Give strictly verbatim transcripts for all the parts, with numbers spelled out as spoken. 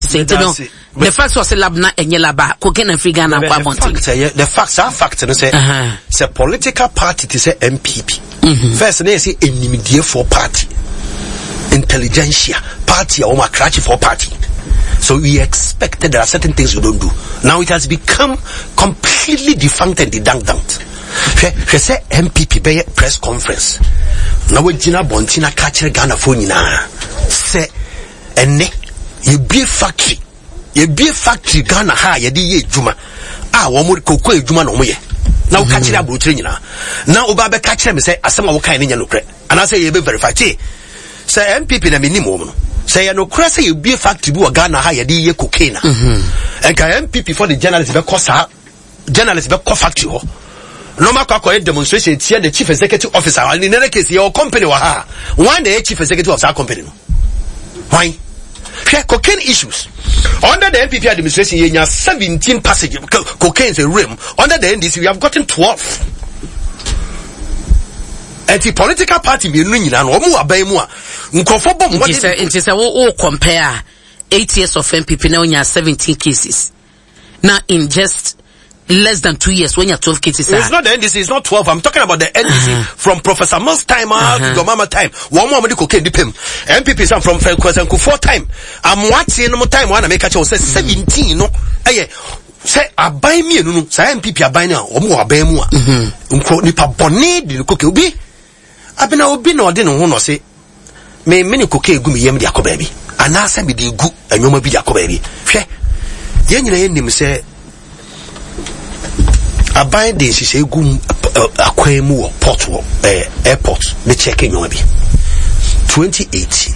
say no the fact was a lab na enye laba cocaine and free Ghana kwa monti the facts are facts no say say political party to say M P P first they say enimidie for party intelligentsia party or macrachi for party. So we expected there are certain things you don't do. Now it has become completely defunct and dedunked. She say M P P be press conference. Now we Gina Bontina catch Ghana phone na say ene you be factory. You be factory Ghana ha ye di ye juma. Ah wo mo kokko ejuma no mo ye. Now catch ya bro nyina. Now oba be catch me say asema wo kan ne nya no kre. And I say you be verify. Say M P P na minimum no. Say you no crazy say you be a factory bi Ghana ha ye di ye cocaine. Mhm. And can M P P for the journalists be cause journalists be cause factory ho. No ma kwa kwa demonstration tie the chief executive officer and in any case your company wa ha. One the chief executive of that company no. Why? Share cocaine issues. Under the M P P administration you have seventeen passages cocaine is a rim. Under the N D C we have gotten twelve. And the political party be nyina no omo aban mu a nkofo bom what it is a wo compare eight years of M P P now you seventeen cases. Now in just less than two years when you have twelve cases. It's not the N D C, it's not twelve. I'm talking about the N D C uh-huh. from Professor Mills time uh, to your mama time. One more cocaine dip him. M P P is from Frank four time. I'm watching no time one make a say seventeen no. Aye. Say I buy me no say M P P abuy now omo abuy mu a. Nko nipa bone di cocaine obi. Abena obi na ode no ho no say me me cocaine gu me yam di akoba bi. Ana say me di gu anwoma bi di akoba bi. Hwe. Ye nyina ye nim say aban de sise gum akwan mu port eh airport the check in bi twenty eighteen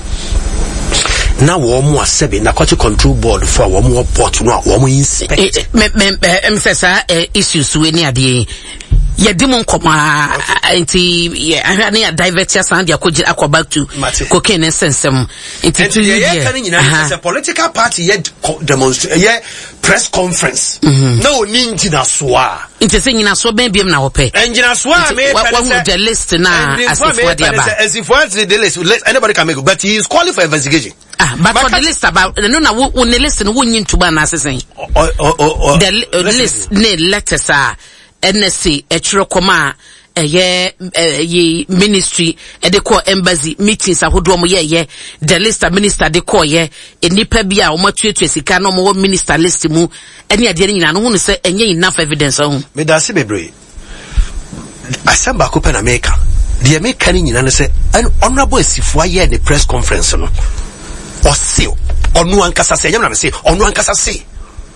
na wo mu asebe na quality control board for wo mu port no wo mu inspect me me em sesa issues we ni ade ye dimon koma enti ye ahwane ya divert ya sound ya koji akwa back to cocaine sensem enti to ye ye kan nyina a political party ye demonstrate ye press conference no ninji na soa enti se nyina so ben biem na wo pe enjina soa me pe the list na asifo dia ba asifo the list anybody can make but he is calling for investigation. Ah, but for the list about no na wo the list no wo nyin tuba na asesen the list ne letters are N S C echiro koma eye ye ministry e de call embassy meetings ahodo mo ye ye the list minister de call ye enipa bia o matuetu sika no mo minister list mu ene ade nyina no hu se enye enough evidence ho me da se bebre asamba ko pen America the America nyina no se honorable asifo ye the press conference no o se onu ankasa se nyam na me se onu ankasa se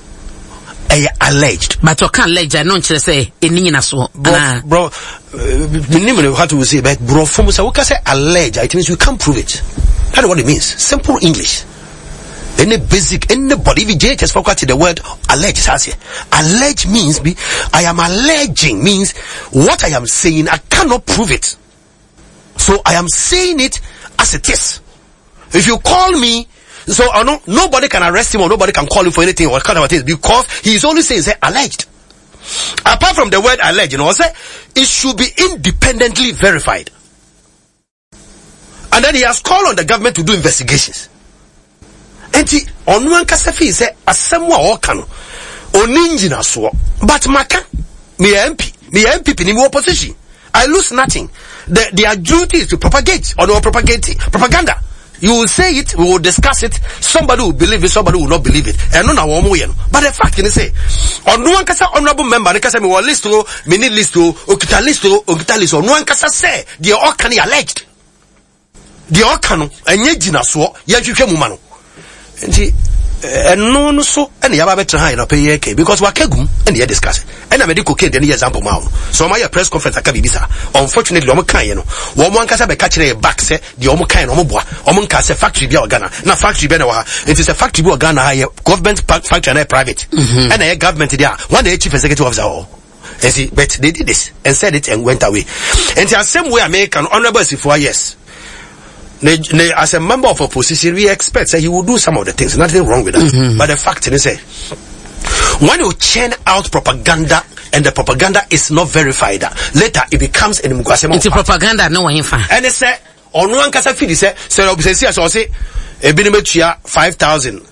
eh alleged but you can't allege no nche say eni nyina so bro bro minimum how to say but bro from say we can say allege it means you can't prove it. That's what it means. Simple English. Any basic anybody if J H S forgot the word allege has here. Allege means be I am alleging means what I am saying I cannot prove it, so I am saying it as it is. If you call me so uh, no, nobody can arrest him or nobody can call him for anything or kind of things because he is only saying say alleged. Apart from the word alleged, you know, say it should be independently verified. And then he has called on the government to do investigations. And he on one kasafi say asemwa okano oninjina so but maka me M P me M P in opposition I lose nothing. The, their duty is to propagate or no propagate propaganda. You will say it, we will discuss it, somebody will believe it, somebody will not believe it. And no na wo mo ye no. But the fact is say, on no one kasa honorable member, they kasa me wa list to, me need list to, okita list to, okita list to, no one kasa say, they all can alleged. They all can, enye jina so, ye hwehwe mu ma no. Enti, eno no so, ene ya ba betra ha na pe ye ke because wa kagum, ene ye discuss. Ene me di cocaine de example ma no. So my press conference aka bibisa. Unfortunately, omo kan ye no. Wo mo ankasa be ka kire back say, de omo kan no omo boa. Omo nka say factory bi Ghana. Na factory be na wa ha. It is a factory bi Ghana ha ye government factory na private. Ene ye government there. One the chief executive officer oh. And see, but they did this and said it and went away. And the same way American honorable for yes. As a member of opposition, we expect that he will do some of the things. Nothing wrong with that. Mm-hmm. But the fact is, say, when you churn out propaganda and the propaganda is not verified, later it becomes an Mugwasemo. It's propaganda, no one fan. And they say, on one case, say, say, say, say, say, say, five thousand